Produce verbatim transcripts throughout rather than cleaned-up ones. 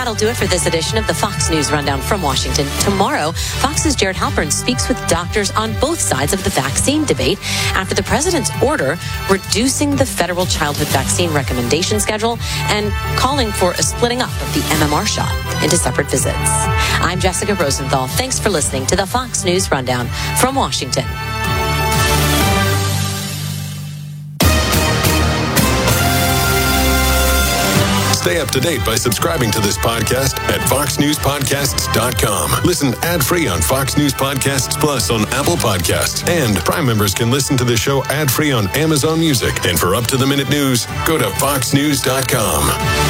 That'll do it for this edition of the Fox News Rundown from Washington. Tomorrow, Fox's Jared Halpern speaks with doctors on both sides of the vaccine debate after the president's order reducing the federal childhood vaccine recommendation schedule and calling for a splitting up of the M M R shot into separate visits. I'm Jessica Rosenthal. Thanks for listening to the Fox News Rundown from Washington. Stay up to date by subscribing to this podcast at fox news podcasts dot com. Listen ad-free on Fox News Podcasts Plus on Apple Podcasts. And Prime members can listen to the show ad-free on Amazon Music. And for up-to-the-minute news, go to fox news dot com.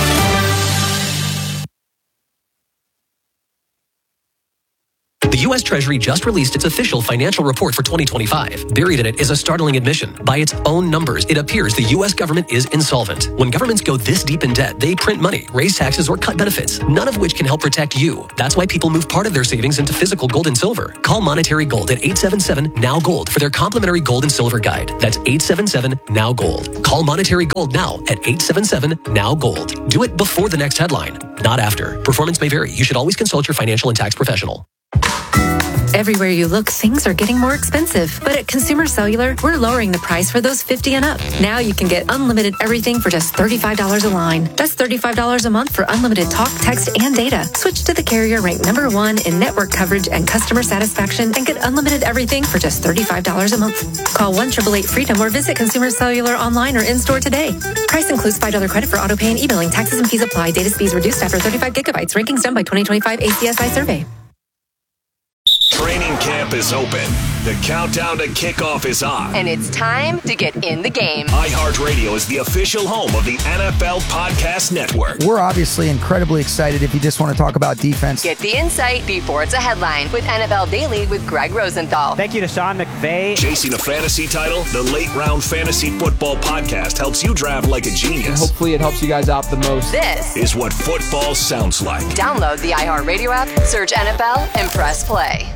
The U S Treasury just released its official financial report for twenty twenty-five. Buried in it is a startling admission. By its own numbers, it appears the U S government is insolvent. When governments go this deep in debt, they print money, raise taxes, or cut benefits, none of which can help protect you. That's why people move part of their savings into physical gold and silver. Call Monetary Gold at eight seven seven, N O W, GOLD for their complimentary gold and silver guide. That's eight seven seven, N O W, GOLD. Call Monetary Gold now at eight seven seven, N O W, GOLD. Do it before the next headline, not after. Performance may vary. You should always consult your financial and tax professional. Everywhere you look, things are getting more expensive. But at Consumer Cellular, we're lowering the price for those fifty and up. Now you can get unlimited everything for just thirty-five dollars a line. That's thirty-five dollars a month for unlimited talk, text, and data. Switch to the carrier ranked number one in network coverage and customer satisfaction and get unlimited everything for just thirty-five dollars a month. Call one eight eight eight FREEDOM or visit Consumer Cellular online or in-store today. Price includes five dollars credit for auto pay and e-billing. Taxes and fees apply. Data speeds reduced after thirty-five gigabytes. Rankings done by twenty twenty-five A C S I survey. Training camp is open. The countdown to kickoff is on. And it's time to get in the game. iHeartRadio is the official home of the N F L Podcast Network. We're obviously incredibly excited if you just want to talk about defense. Get the insight before it's a headline with N F L Daily with Greg Rosenthal. Thank you to Sean McVay. Chasing a fantasy title, the Late Round Fantasy Football Podcast helps you draft like a genius. And hopefully it helps you guys out the most. This is what football sounds like. Download the iHeartRadio app, search N F L, and press play.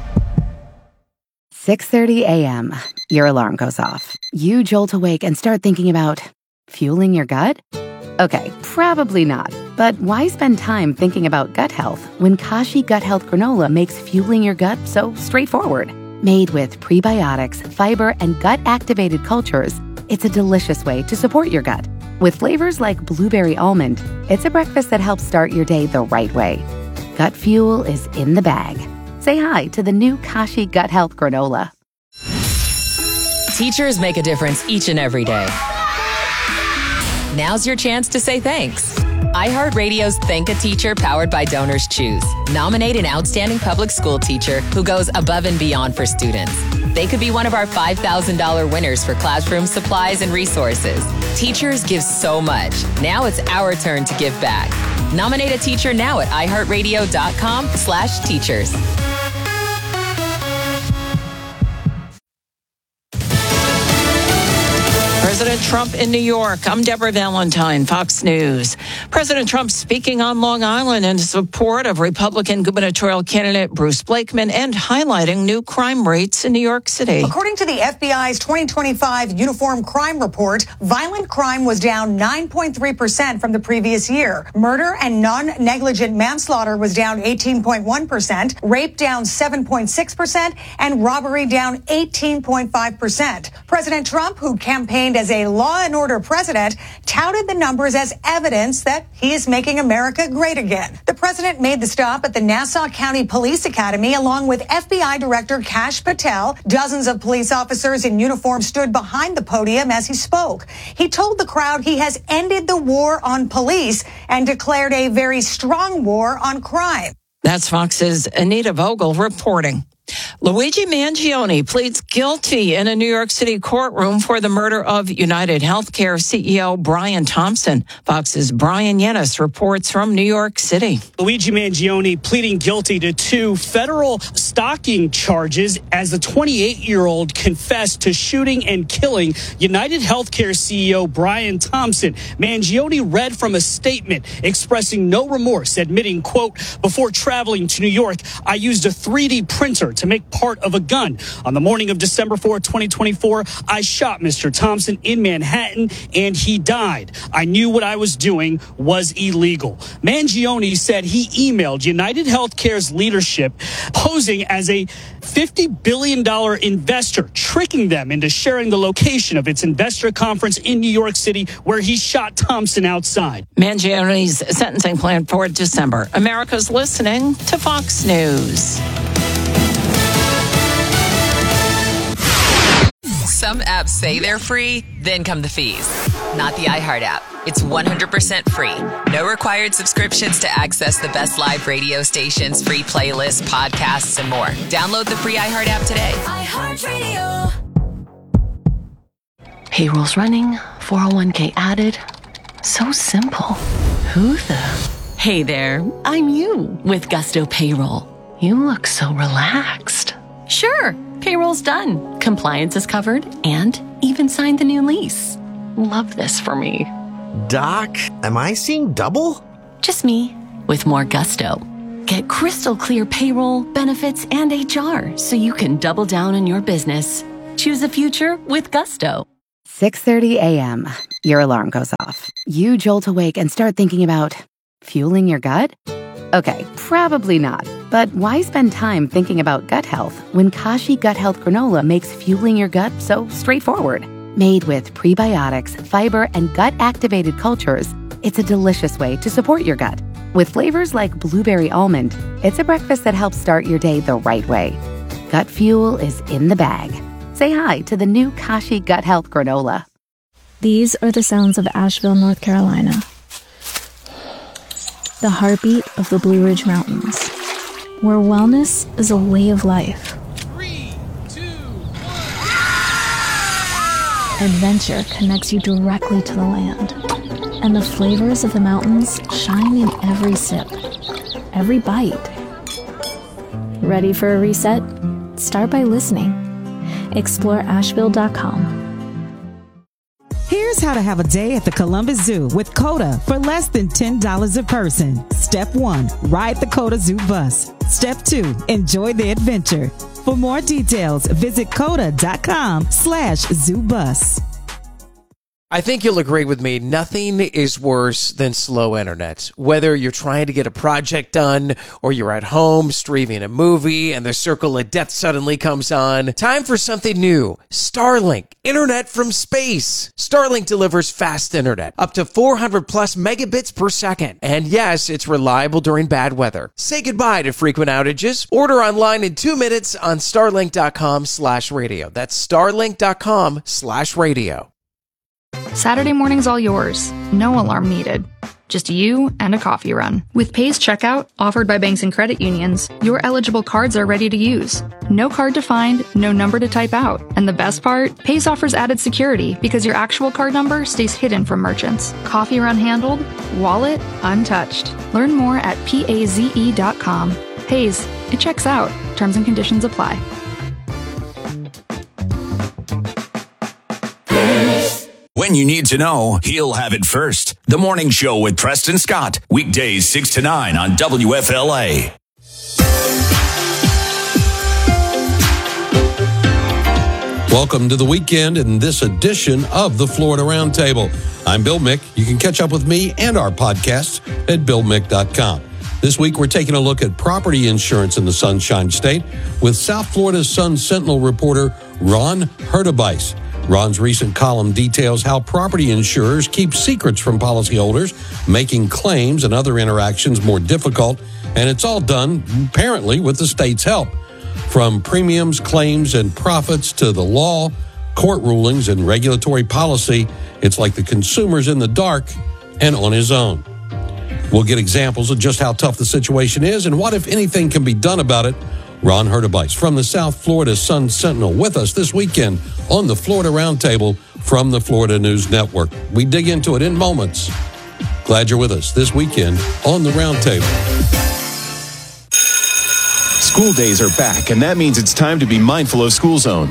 six thirty a.m. Your alarm goes off. You jolt awake and start thinking about fueling your gut? Okay, probably not. But why spend time thinking about gut health when Kashi Gut Health Granola makes fueling your gut so straightforward? Made with prebiotics, fiber, and gut-activated cultures, it's a delicious way to support your gut. With flavors like blueberry almond, it's a breakfast that helps start your day the right way. Gut fuel is in the bag. Say hi to the new Kashi Gut Health Granola. Teachers make a difference each and every day. Now's your chance to say thanks. iHeartRadio's Thank a Teacher powered by Donors Choose. Nominate an outstanding public school teacher who goes above and beyond for students. They could be one of our five thousand dollars winners for classroom supplies and resources. Teachers give so much. Now it's our turn to give back. Nominate a teacher now at iHeartRadio.com slash teachers. President Trump in New York. I'm Deborah Valentine, Fox News. President Trump speaking on Long Island in support of Republican gubernatorial candidate Bruce Blakeman and highlighting new crime rates in New York City. According to the F B I's twenty twenty-five Uniform Crime Report, violent crime was down nine point three percent from the previous year. Murder and non-negligent manslaughter was down eighteen point one percent, rape down seven point six percent, and robbery down eighteen point five percent. President Trump, who campaigned as a law and order president, touted the numbers as evidence that he is making America great again. The president made the stop at the Nassau County Police Academy along with F B I Director Kash Patel. Dozens of police officers in uniform stood behind the podium as he spoke. He told the crowd he has ended the war on police and declared a very strong war on crime. That's Fox's Anita Vogel reporting. Luigi Mangione pleads guilty in a New York City courtroom for the murder of United Healthcare C E O Brian Thompson. Fox's Brian Yennis reports from New York City. Luigi Mangione pleading guilty to two federal stalking charges as the twenty-eight-year-old confessed to shooting and killing United Healthcare C E O Brian Thompson. Mangione read from a statement expressing no remorse, admitting, quote, "Before traveling to New York, I used a three D printer to make part of a gun. On the morning of December fourth, twenty twenty-four, I shot Mister Thompson in Manhattan and he died. I knew what I was doing was illegal. Mangione said he emailed United Healthcare's leadership posing as a fifty billion dollars investor, tricking them into sharing the location of its investor conference in New York City where he shot Thompson outside. Mangione's sentencing plan for December. America's listening to Fox News. Some apps say they're free, then come the fees. Not the iHeart app. It's one hundred percent free. No required subscriptions to access the best live radio stations, free playlists, podcasts, and more. Download the free iHeart app today. iHeartRadio. Payroll's running, four oh one k added. So simple. Who the? Hey there, I'm you with Gusto Payroll. You look so relaxed. Sure, payroll's done. Compliance is covered and even signed the new lease. Love this for me. Doc, am I seeing double? Just me with more gusto. Get crystal clear payroll, benefits, and H R so you can double down on your business. Choose a future with Gusto. six thirty a.m. Your alarm goes off. You jolt awake and start thinking about fueling your gut? Okay, probably not. But why spend time thinking about gut health when Kashi Gut Health Granola makes fueling your gut so straightforward? Made with prebiotics, fiber, and gut-activated cultures, it's a delicious way to support your gut. With flavors like blueberry almond, it's a breakfast that helps start your day the right way. Gut fuel is in the bag. Say hi to the new Kashi Gut Health Granola. These are the sounds of Asheville, North Carolina. The heartbeat of the Blue Ridge Mountains, where wellness is a way of life. Three, two, one. Adventure connects you directly to the land, and the flavors of the mountains shine in every sip, every bite. Ready for a reset? Start by listening. Explore Asheville dot com. Here's how to have a day at the Columbus Zoo with COTA for less than ten dollars a person. Step one, ride the COTA Zoo bus. Step two, enjoy the adventure. For more details, visit COTA.com slash zoo bus. I think you'll agree with me, nothing is worse than slow internet. Whether you're trying to get a project done or you're at home streaming a movie and the circle of death suddenly comes on, time for something new. Starlink, internet from space. Starlink delivers fast internet, up to four hundred plus megabits per second. And yes, it's reliable during bad weather. Say goodbye to frequent outages. Order online in two minutes on starlink.com slash radio. That's starlink.com slash radio. Saturday morning's all yours. No alarm needed. Just you and a coffee run. With Pace Checkout, offered by banks and credit unions, your eligible cards are ready to use. No card to find, no number to type out. And the best part? Pace offers added security because your actual card number stays hidden from merchants. Coffee run handled, wallet untouched. Learn more at paze dot com. Pace, it checks out. Terms and conditions apply. When you need to know, he'll have it first. The Morning Show with Preston Scott. Weekdays six to nine on W F L A. Welcome to the weekend in this edition of the Florida Roundtable. I'm Bill Mick. You can catch up with me and our podcasts at bill mick dot com. This week, we're taking a look at property insurance in the Sunshine State with South Florida's Sun Sentinel reporter Ron Hurtubise. Ron's recent column details how property insurers keep secrets from policyholders, making claims and other interactions more difficult, and it's all done, apparently, with the state's help. From premiums, claims, and profits to the law, court rulings, and regulatory policy, it's like the consumer's in the dark and on his own. We'll get examples of just how tough the situation is and what, if anything, can be done about it. Ron Hurtubise from the South Florida Sun Sentinel with us this weekend on the Florida Roundtable from the Florida News Network. We dig into it in moments. Glad you're with us this weekend on the Roundtable. School days are back, and that means it's time to be mindful of school zones.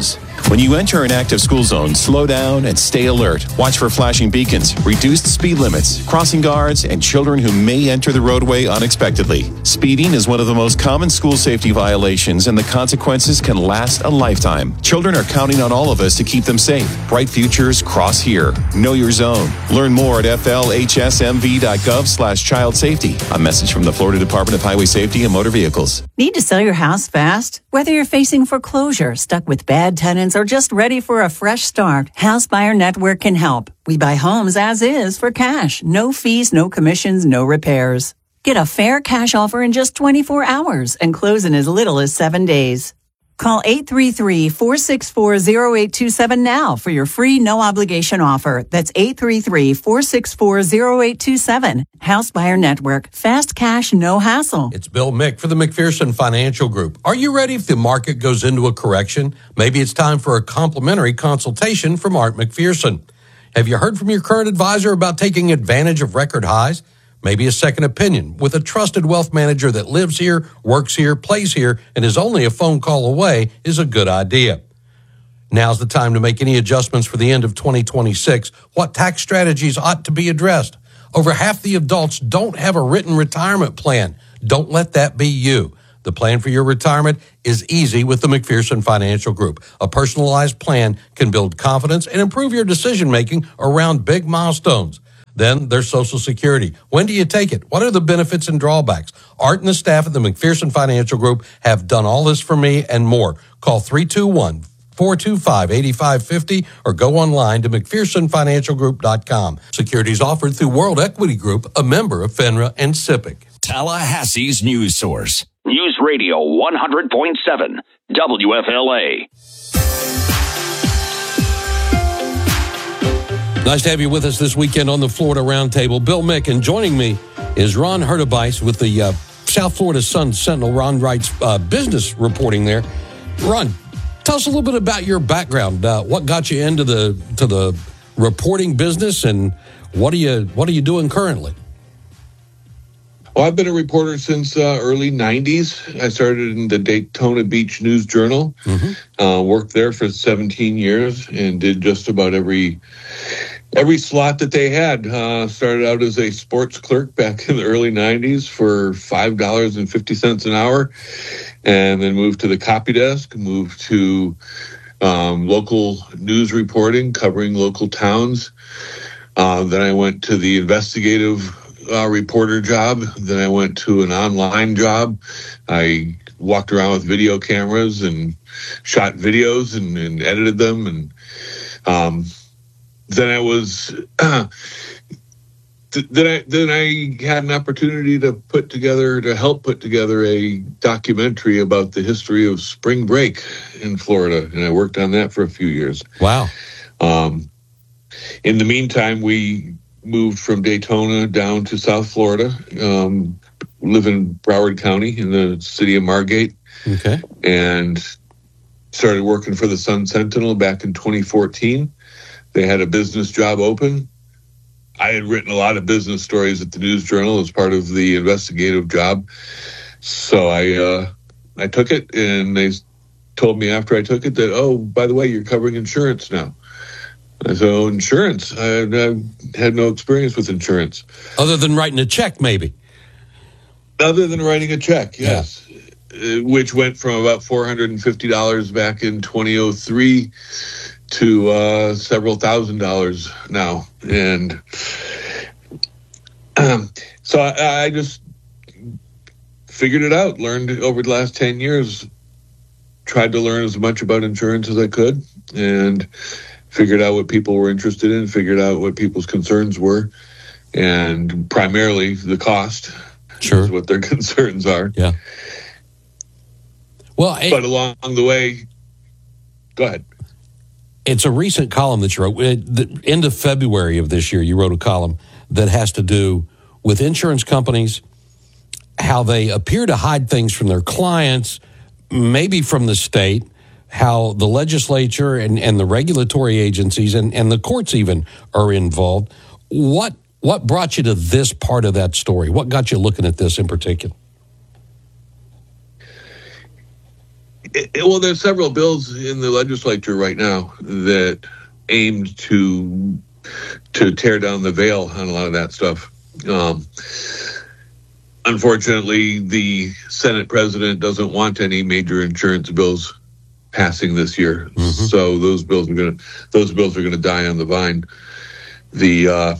When you enter an active school zone, slow down and stay alert. Watch for flashing beacons, reduced speed limits, crossing guards, and children who may enter the roadway unexpectedly. Speeding is one of the most common school safety violations, and the consequences can last a lifetime. Children are counting on all of us to keep them safe. Bright futures cross here. Know your zone. Learn more at f l h s m v dot gov slash child safety. A message from the Florida Department of Highway Safety and Motor Vehicles. Need to sell your house fast? Whether you're facing foreclosure, stuck with bad tenants, or just ready for a fresh start, House Buyer Network can help. We buy homes as is for cash. No fees, no commissions, no repairs. Get a fair cash offer in just twenty-four hours and close in as little as seven days. Call eight three three, four six four, zero eight two seven now for your free no-obligation offer. That's eight three three, four six four, zero eight two seven. House Buyer Network. Fast cash, no hassle. It's Bill Mick for the McPherson Financial Group. Are you ready if the market goes into a correction? Maybe it's time for a complimentary consultation from Art McPherson. Have you heard from your current advisor about taking advantage of record highs? Maybe a second opinion with a trusted wealth manager that lives here, works here, plays here, and is only a phone call away is a good idea. Now's the time to make any adjustments for the end of twenty twenty-six. What tax strategies ought to be addressed? Over half the adults don't have a written retirement plan. Don't let that be you. The plan for your retirement is easy with the McPherson Financial Group. A personalized plan can build confidence and improve your decision-making around big milestones. Then there's Social Security. When do you take it? What are the benefits and drawbacks? Art and the staff at the McPherson Financial Group have done all this for me and more. Call three two one, four two five, eight five five zero or go online to mcpherson financial group dot com. Securities offered through World Equity Group, a member of FINRA and SIPC. Tallahassee's news source. News Radio one hundred point seven, W F L A. Nice to have you with us this weekend on the Florida Roundtable. Bill Mick, and joining me is Ron Hurtubise with the uh, South Florida Sun Sentinel. Ron writes uh, business reporting there. Ron, tell us a little bit about your background. Uh, what got you into the to the reporting business, and what are you what are you doing currently? Well, I've been a reporter since uh, early nineties. I started in the Daytona Beach News Journal, mm-hmm. uh, worked there for seventeen years, and did just about every every slot that they had. Uh, started out as a sports clerk back in the early nineties for five dollars and fifty cents an hour, and then moved to the copy desk, moved to um, local news reporting, covering local towns. Uh, then I went to the investigative Uh, reporter job. Then I went to an online job. I walked around with video cameras and shot videos and, and edited them. And um, then I was uh, th- then I then I had an opportunity to put together to help put together a documentary about the history of spring break in Florida, and I worked on that for a few years. Wow. Um, in the meantime, we moved from Daytona down to South Florida, um, live in Broward County in the city of Margate. Okay. And started working for the Sun Sentinel back in twenty fourteen. They had a business job open. I had written a lot of business stories at the News Journal as part of the investigative job. So I, uh, I took it, and they told me after I took it that, oh, by the way, you're covering insurance now. I said, oh, insurance. I, I had no experience with insurance. Other than writing a check, maybe. Other than writing a check, yes. Yeah. Uh, which went from about four hundred fifty dollars back in two thousand three to uh, several thousand dollars now. And um, so I, I just figured it out, learned over the last ten years, tried to learn as much about insurance as I could, and figured out what people were interested in, figured out what people's concerns were, and primarily the cost sure. is what their concerns are. Yeah. Well, it, but along the way, go ahead. It's a recent column that you wrote. At the end of February of this year, you wrote a column that has to do with insurance companies, how they appear to hide things from their clients, maybe from the state, how the legislature and, and the regulatory agencies and, and the courts even are involved. What what brought you to this part of that story? What got you looking at this in particular? It, it, well, there's several bills in the legislature right now that aimed to to tear down the veil on a lot of that stuff. Um, unfortunately, the Senate president doesn't want any major insurance bills passing this year, mm-hmm. so those bills are going to those bills are going to die on the vine. The uh,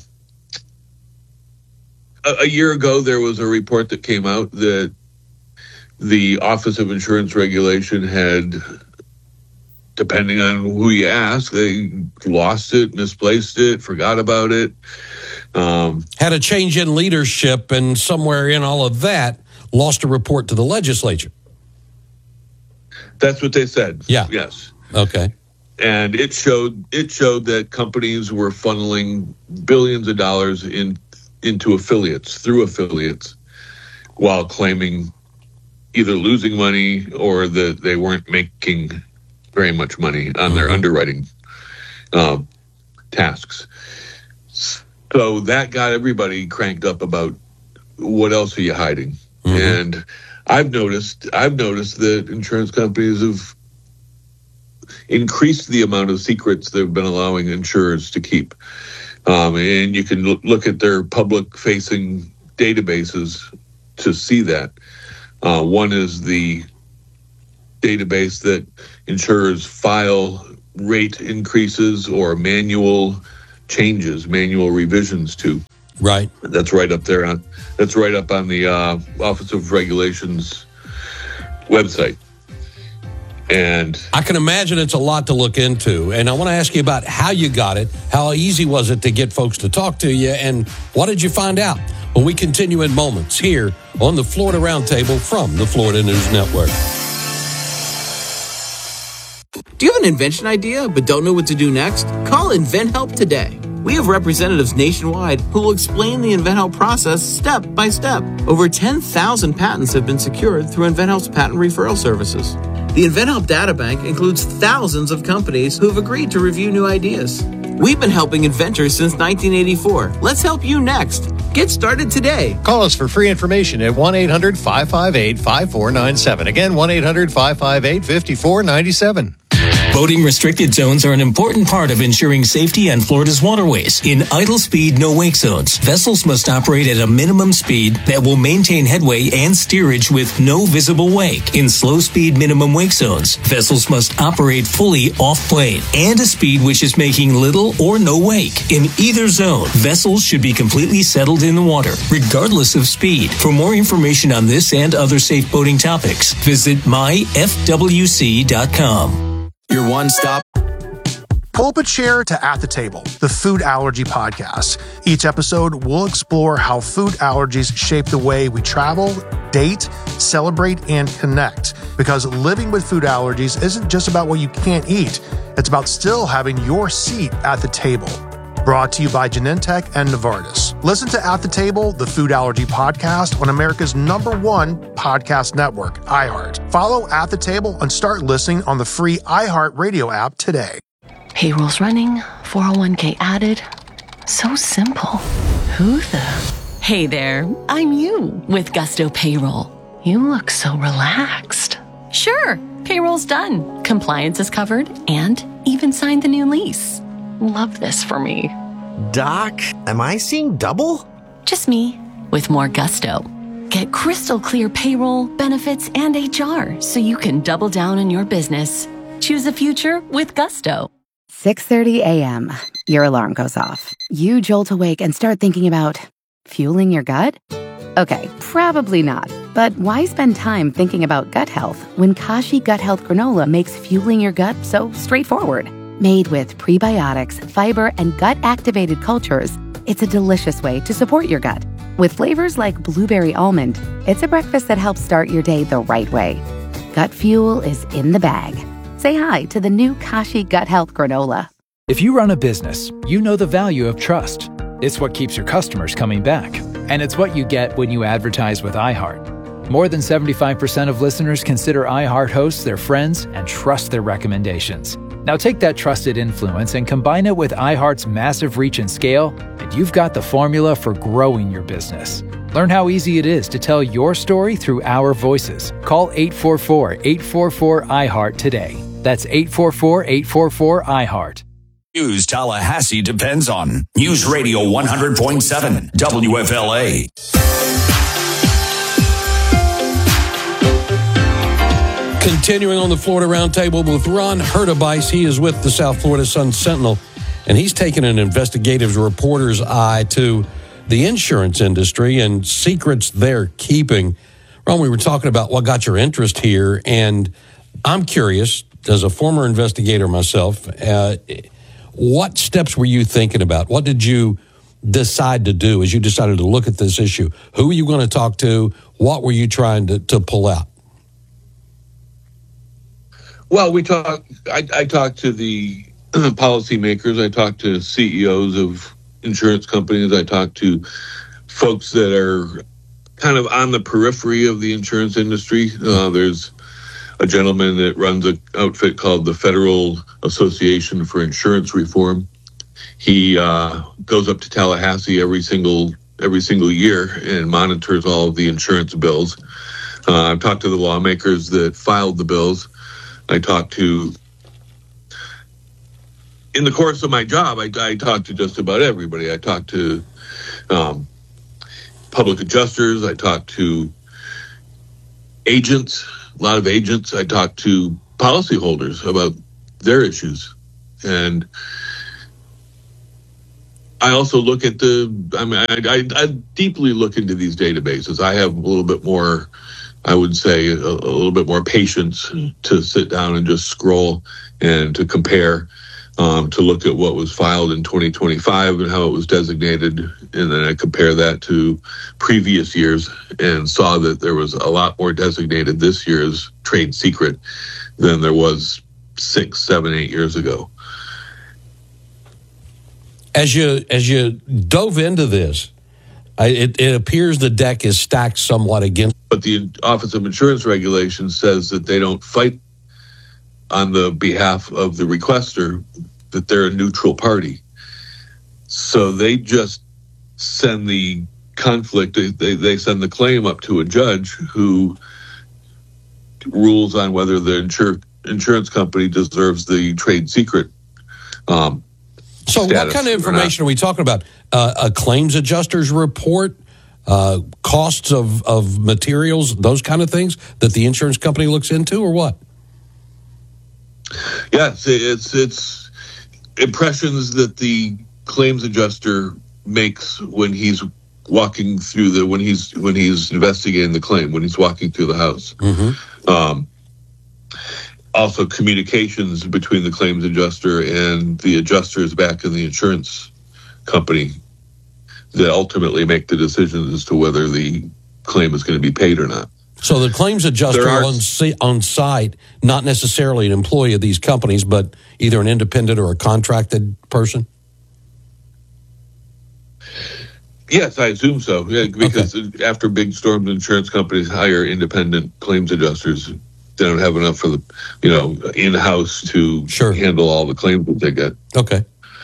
a, a year ago, there was a report that came out that the Office of Insurance Regulation had, depending on who you ask, they lost it, misplaced it, forgot about it. Um, Had a change in leadership, and somewhere in all of that, lost a report to the legislature. That's what they said. Yeah. Yes. Okay. And it showed it showed that companies were funneling billions of dollars in into affiliates, through affiliates, while claiming either losing money or that they weren't making very much money on their underwriting uh, tasks. So that got everybody cranked up about what else are you hiding? Mm-hmm. And I've noticed I've noticed that insurance companies have increased the amount of secrets they've been allowing insurers to keep. Um, and you can look, look at their public-facing databases to see that. Uh, one is the database that insurers file rate increases or manual changes, manual revisions to. Right. That's right up there. On, that's right up on the uh, Office of Regulations website. And I can imagine it's a lot to look into. And I want to ask you about how you got it. How easy was it to get folks to talk to you? And what did you find out? Well, we continue in moments here on the Florida Roundtable from the Florida News Network. Do you have an invention idea but don't know what to do next? Call InventHelp today. We have representatives nationwide who will explain the InventHelp process step by step. Over ten thousand patents have been secured through InventHelp's patent referral services. The InventHelp databank includes thousands of companies who have agreed to review new ideas. We've been helping inventors since nineteen eighty-four. Let's help you next. Get started today. Call us for free information at one eight hundred five five eight five four nine seven. Again, one eight hundred five five eight five four nine seven. Boating restricted zones are an important part of ensuring safety on Florida's waterways. In idle speed, no wake zones, vessels must operate at a minimum speed that will maintain headway and steerage with no visible wake. In slow speed minimum wake zones, vessels must operate fully off plane and a speed which is making little or no wake. In either zone, vessels should be completely settled in the water, regardless of speed. For more information on this and other safe boating topics, visit my f w c dot com. Your one-stop. Pull up a chair to At the Table, the food allergy podcast. Each episode, we'll explore how food allergies shape the way we travel, date, celebrate, and connect. Because living with food allergies isn't just about what you can't eat. It's about still having your seat at the table. Brought to you by Genentech and Novartis. Listen to At the Table, the food allergy podcast on America's number one podcast network, iHeart. Follow At the Table and start listening on the free iHeart Radio app today. Payroll's running, four oh one k added. So simple. Who the? Hey there, I'm you with Gusto Payroll. You look so relaxed. Sure, payroll's done. Compliance is covered and even signed the new lease. Love this for me. Doc, am I seeing double? Just me, with more gusto. Get crystal clear payroll, benefits, and H R so you can double down on your business. Choose a future with Gusto. six thirty a.m. Your alarm goes off. You jolt awake and start thinking about fueling your gut? Okay, probably not. But why spend time thinking about gut health when Kashi Gut Health Granola makes fueling your gut so straightforward? Made with prebiotics, fiber, and gut-activated cultures, it's a delicious way to support your gut. With flavors like blueberry almond, it's a breakfast that helps start your day the right way. Gut fuel is in the bag. Say hi to the new Kashi Gut Health Granola. If you run a business, you know the value of trust. It's what keeps your customers coming back. And it's what you get when you advertise with iHeart. More than seventy-five percent of listeners consider iHeart hosts their friends and trust their recommendations. Now take that trusted influence and combine it with iHeart's massive reach and scale, and you've got the formula for growing your business. Learn how easy it is to tell your story through our voices. Call eight four four, eight four four, I heart today. That's eight four four, eight four four, I heart. News Tallahassee depends on News Radio one hundred point seven W F L A. Continuing on the Florida Roundtable with Ron Hurtubise. He is with the South Florida Sun-Sentinel, and he's taken an investigative reporter's eye to the insurance industry and secrets they're keeping. Ron, we were talking about what got your interest here, and I'm curious, as a former investigator myself, uh, what steps were you thinking about? What did you decide to do as you decided to look at this issue? Who were you going to talk to? What were you trying to, to pull out? Well, we talked. I, I talked to the policymakers. I talked to C E Os of insurance companies. I talked to folks that are kind of on the periphery of the insurance industry. Uh, there's a gentleman that runs an outfit called the Federal Association for Insurance Reform. He uh, goes up to Tallahassee every single every single year and monitors all of the insurance bills. Uh, I've talked to the lawmakers that filed the bills. I talked to, in the course of my job, I, I talked to just about everybody. I talked to um, public adjusters. I talked to agents, a lot of agents. I talked to policyholders about their issues. And I also look at the, I mean, I, I, I deeply look into these databases. I have a little bit more, I would say, a, a little bit more patience to sit down and just scroll and to compare, um, to look at what was filed in twenty twenty-five and how it was designated. And then I compare that to previous years and saw that there was a lot more designated this year as trade secret than there was six, seven, eight years ago. As you as you dove into this, I, it, it appears the deck is stacked somewhat against. But the Office of Insurance Regulation says that they don't fight on the behalf of the requester, that they're a neutral party. So they just send the conflict, they, they send the claim up to a judge who rules on whether the insur- insurance company deserves the trade secret um So what kind of information are we talking about? Uh, a claims adjuster's report, uh, costs of, of materials, those kind of things that the insurance company looks into, or what? Yes, it's it's impressions that the claims adjuster makes when he's walking through the when he's when he's investigating the claim, when he's walking through the house. Mm-hmm. Um, Also, communications between the claims adjuster and the adjusters back in the insurance company that ultimately make the decisions as to whether the claim is going to be paid or not. So the claims adjuster are, on, on site, not necessarily an employee of these companies, but either an independent or a contracted person? Yes, I assume so. Yeah, because okay. After big storms, insurance companies hire independent claims adjusters. They don't have enough for the, you know, in-house to sure. handle all the claims that they get. Okay.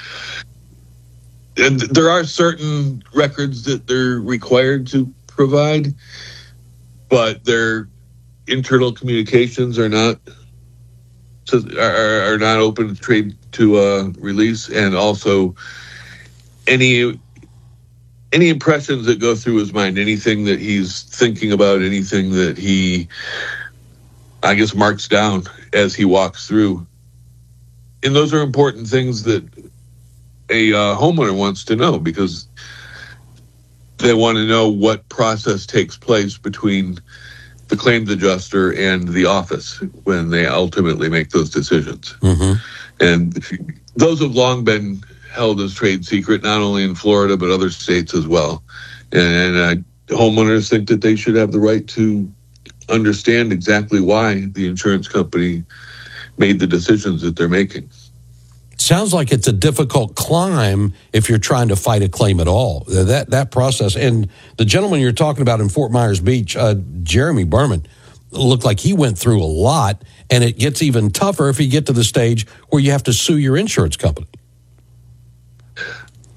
And there are certain records that they're required to provide, but their internal communications are not are, are not open to trade to uh, release, and also any any impressions that go through his mind, anything that he's thinking about, anything that he, I guess, marks down as he walks through. And those are important things that a uh, homeowner wants to know, because they want to know what process takes place between the claims adjuster and the office when they ultimately make those decisions. Mm-hmm. And those have long been held as trade secret, not only in Florida, but other states as well. And uh, homeowners think that they should have the right to understand exactly why the insurance company made the decisions that they're making. Sounds like it's a difficult climb if you're trying to fight a claim at all. That that process. And the gentleman you're talking about in Fort Myers Beach, uh, Jeremy Berman, looked like he went through a lot, and it gets even tougher if you get to the stage where you have to sue your insurance company.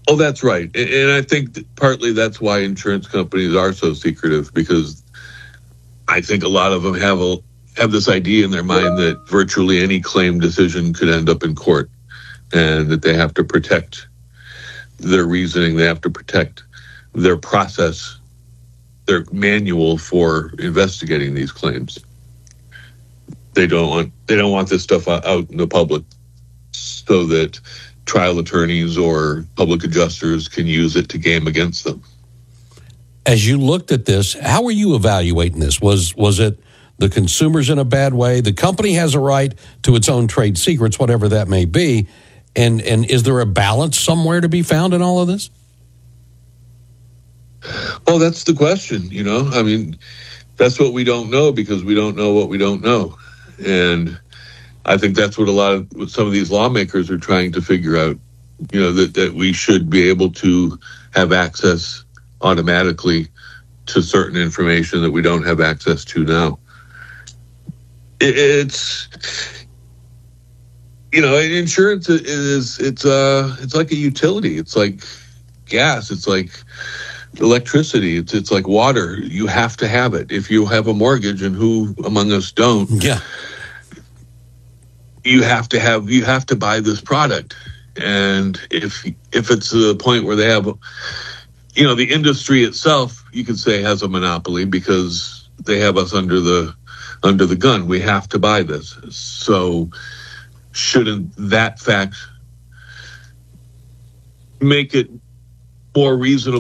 Oh, that's right. And, and I think that partly that's why insurance companies are so secretive, because I think a lot of them have a have this idea in their mind that virtually any claim decision could end up in court, and that they have to protect their reasoning, they have to protect their process, their manual for investigating these claims. They don't want they don't want this stuff out in the public so that trial attorneys or public adjusters can use it to game against them. As you looked at this, how were you evaluating this? Was was it the consumer's in a bad way? The company has a right to its own trade secrets, whatever that may be. And and is there a balance somewhere to be found in all of this? Well, that's the question, you know. I mean, that's what we don't know, because we don't know what we don't know. And I think that's what a lot of what some of these lawmakers are trying to figure out, you know, that, that we should be able to have access automatically to certain information that we don't have access to now. It, it's, you know, insurance is, it's uh it's like a utility. It's like gas. It's like electricity. It's it's like water. You have to have it. If you have a mortgage, and who among us don't? Yeah. You have to have you have to buy this product. And if if it's to the point where they have, you know, the industry itself, you could say, has a monopoly, because they have us under the under the gun. We have to buy this. So shouldn't that fact make it more reasonable